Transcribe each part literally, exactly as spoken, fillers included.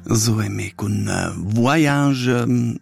So è me con uh, voyage um,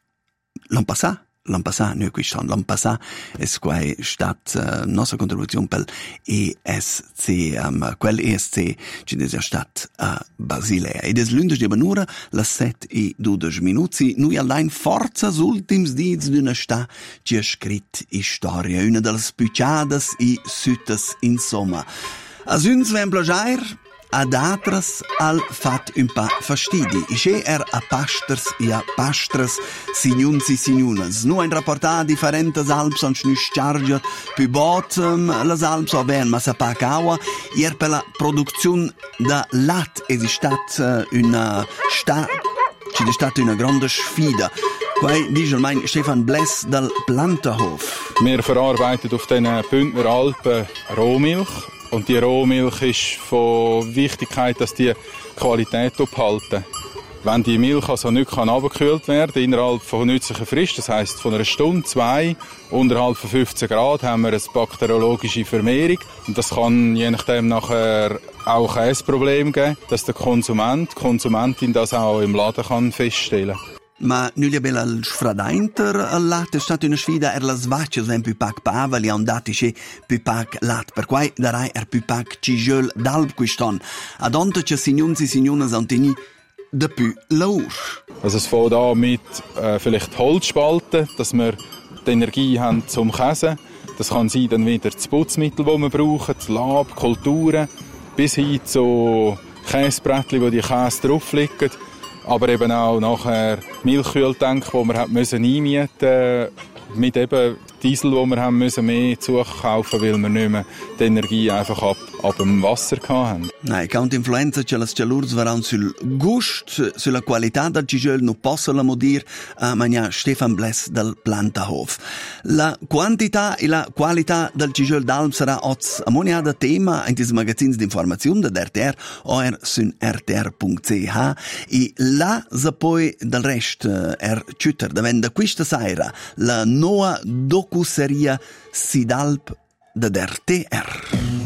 l'an passat, l'an passat, non quest'anno, l'an passat es quai stat uh, nostra contribuzione per E S C, um, quel E S C ci è stat a Basilea. Ed es l'undici di benura, la set e dodici minuti, noi allein forza ultims dies d'una sta ci ha scrit storia, una delle spicciadas e süttes insomma. As uns vem plagiar, ad atras al fat un pa fastidi. Isce er a pastors e a pastras signuns e signunas. Nu ein rapportar differentes alps an schnus chargiat, pi bottom las alps o ben ma sa pa caua, ier per la produzione da lat esistat uh, una sta ci è stata una grande sfida. Quai dice mein Stefan Bless dal Plantenhof. Wir verarbeiten auf den Bündner Alpen Rohmilch. Und die Rohmilch ist von Wichtigkeit, dass die Qualität abhalten. Wenn die Milch also nicht abgekühlt werden kann, innerhalb von nützlicher Frist, das heisst von einer Stunde, zwei, unterhalb von fünfzehn Grad, haben wir eine bakteriologische Vermehrung. Und das kann je nachdem nachher auch ein Problem geben, dass der Konsument, die Konsumentin das auch im Laden kann feststellen kann. Ma nu li bella il sfradainter al lat è stata una sfida er las vacce ven più pac pavali andati che più pac lat per quai darai er più pac cigel dalb quiston ad onte che signunzi signunas anteni de più laur. Also es fängt an mit äh, vielleicht Holzspalten, dass wir die Energie haben zum Käsen. Das kann sein dann wieder das Putzmittel, das wir brauchen, das Lab, Kulturen, bis hin zu Käsebrettchen, wo die Käse drauf liegen. Aber eben auch nachher Milchkühltank, wo wir haben müssen einmieten mit eben Diesel, wo wir haben müssen mehr zukaufen, weil wir nicht mehr die Energie einfach ab, ab dem Wasser hatten. Nein, count influenza che las chalurs varan sul gust, sulla qualità del cigel non posso la modir a mania Stefan Bless dal Plantenhof. La quantità e la qualità del cigel d'alb sarà oz ammoniada tema in dis magazins d'informazione da R T R o er sun r t r punct c h e la za poi del rest er chuter da venda questa sera la noa docuseria Sidalp da R T R.